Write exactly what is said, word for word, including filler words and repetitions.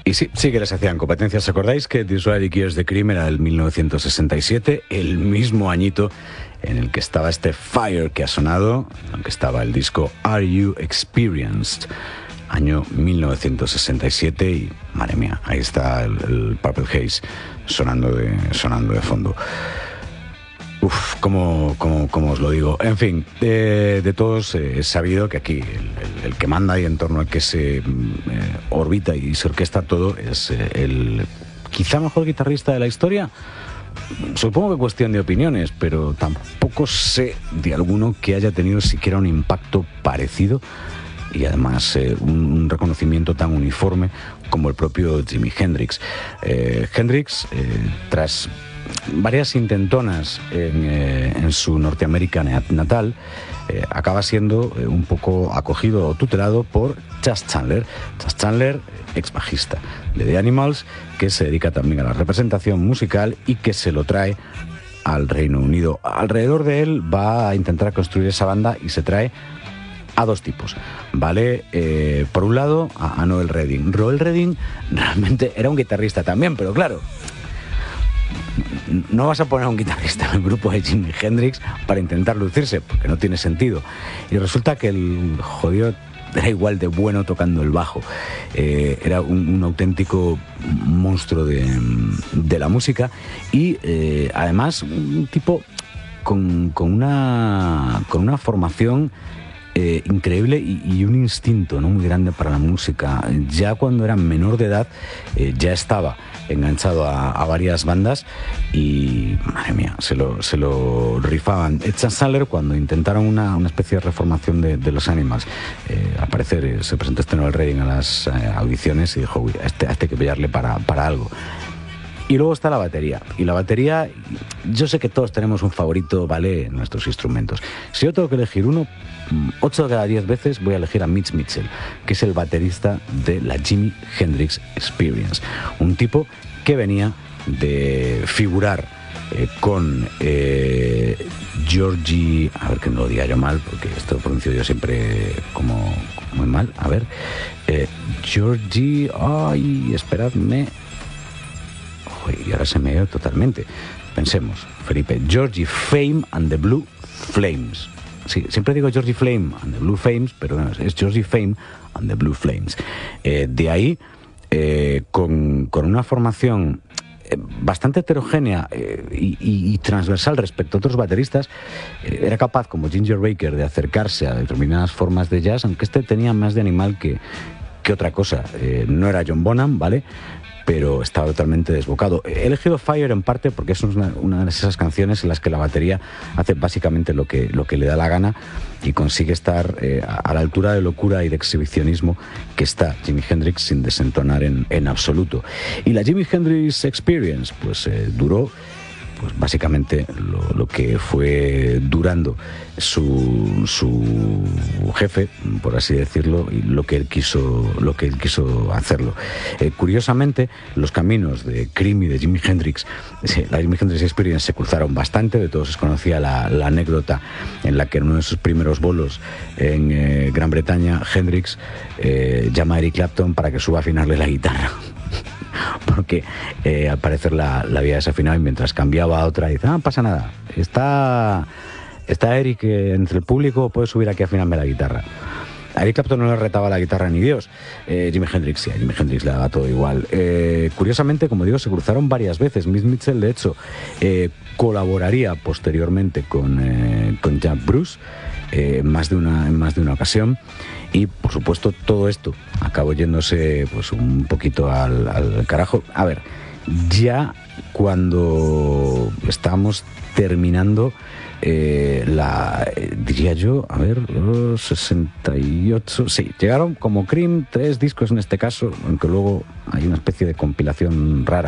Y sí, sí que les hacían competencias. ¿Os acordáis que Disraeli Gears de Cream era el mil novecientos sesenta y siete? El mismo añito en el que estaba este Fire que ha sonado, aunque estaba el disco Are You Experienced? Año mil novecientos sesenta y siete y, madre mía, ahí está el, el Purple Haze sonando de, sonando de fondo. Uf, ¿cómo, cómo, cómo os lo digo? En fin, de, de todos eh, es sabido que aquí el, el, el que manda y en torno al que se eh, orbita y se orquesta todo es eh, el quizá mejor guitarrista de la historia. Supongo que cuestión de opiniones, pero tampoco sé de alguno que haya tenido siquiera un impacto parecido y además eh, un, un reconocimiento tan uniforme como el propio Jimi Hendrix. Eh, Hendrix, eh, tras varias intentonas en, eh, en su Norteamérica natal, eh, acaba siendo eh, un poco acogido o tutelado por Chas Chandler. Chas Chandler, ex bajista de The Animals, que se dedica también a la representación musical y que se lo trae al Reino Unido. Alrededor de él va a intentar construir esa banda y se trae a dos tipos, ¿vale? Eh, por un lado, a, a Noel Redding. Noel Redding realmente era un guitarrista también, pero claro, no vas a poner a un guitarrista en el grupo de Jimi Hendrix para intentar lucirse, porque no tiene sentido. Y resulta que el jodido era igual de bueno tocando el bajo. Eh, era un, un auténtico monstruo de, de la música y eh, además un tipo con, con, una, con una formación Eh, increíble y, y un instinto, ¿no?, muy grande para la música. Ya cuando era menor de edad eh, ya estaba enganchado a, a varias bandas y, madre mía, se lo, se lo rifaban. Chas Chandler, cuando intentaron una, una especie de reformación de, de los Animals, eh, al parecer eh, se presentó este Noel Redding a las eh, audiciones y dijo, uy, a este, a este hay que pillarle para, para algo. Y luego está la batería. Y la batería, yo sé que todos tenemos un favorito, ¿vale?, en nuestros instrumentos. Si yo tengo que elegir uno, ocho de cada diez veces voy a elegir a Mitch Mitchell, que es el baterista de la Jimi Hendrix Experience. Un tipo que venía de figurar eh, con eh, Georgie... A ver que no lo diga yo mal, porque esto lo pronuncio yo siempre como muy mal. A ver. Eh, Georgie... Ay, esperadme... Y ahora se me ha ido totalmente. Pensemos, Felipe. Georgie Fame and the Blue Flames. Sí, siempre digo Georgie Flame and the Blue Flames, pero no, es Georgie Fame and the Blue Flames. Eh, de ahí, eh, con, con una formación eh, bastante heterogénea eh, y, y, y transversal respecto a otros bateristas, eh, era capaz, como Ginger Baker, de acercarse a determinadas formas de jazz, aunque este tenía más de animal que, que otra cosa. Eh, no era John Bonham, ¿vale?, pero estaba totalmente desbocado. He elegido Fire en parte porque es una, una de esas canciones en las que la batería hace básicamente lo que, lo que le da la gana y consigue estar eh, a la altura de locura y de exhibicionismo que está Jimi Hendrix sin desentonar en, en absoluto. Y la Jimi Hendrix Experience pues eh, duró pues básicamente lo, lo que fue durando su, su jefe, por así decirlo, y lo que él quiso, lo que él quiso hacerlo. Eh, curiosamente, los caminos de Cream y de Jimi Hendrix, la Jimi Hendrix Experience, se cruzaron bastante. De todos se conocía la, la anécdota en la que en uno de sus primeros bolos en eh, Gran Bretaña, Hendrix eh, llama a Eric Clapton para que suba a afinarle la guitarra. Porque eh, al parecer la, la había desafinado y mientras cambiaba a otra dice, ah, no pasa nada, está, está Eric eh, entre el público, puedes subir aquí a afinarme la guitarra. A Eric Clapton no le retaba la guitarra ni Dios. eh, Jimi Hendrix sí, a Jimi Hendrix le daba todo igual. eh, Curiosamente, como digo, se cruzaron varias veces. Mitch Mitchell, de hecho, eh, colaboraría posteriormente con, eh, con Jack Bruce eh, en, más de una, en más de una ocasión. Y, por supuesto, todo esto acabó yéndose pues un poquito al, al carajo. A ver, ya cuando estábamos terminando eh, la, eh, diría yo, a ver, oh, sesenta y ocho, sí, llegaron como Cream, tres discos en este caso, aunque luego hay una especie de compilación rara